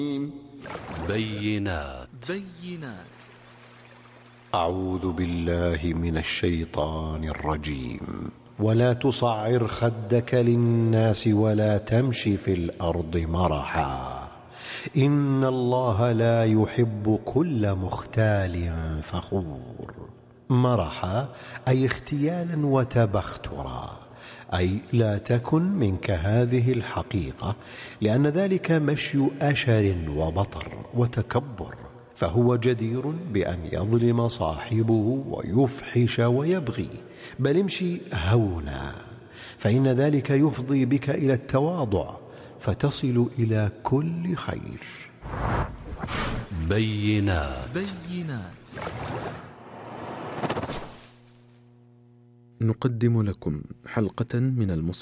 بينات. أعوذ بالله من الشيطان الرجيم. ولا تصعر خدك للناس ولا تمش في الأرض مرحا إن الله لا يحب كل مختال فخور. مرحا أي اختيالا وتبخترا، أي لا تكن منك هذه الحقيقة، لأن ذلك مشي أشر وبطر وتكبر، فهو جدير بأن يظلم صاحبه ويفحش ويبغي، بل امشي هونا، فإن ذلك يفضي بك إلى التواضع فتصل إلى كل خير. بينات. نقدم لكم حلقة من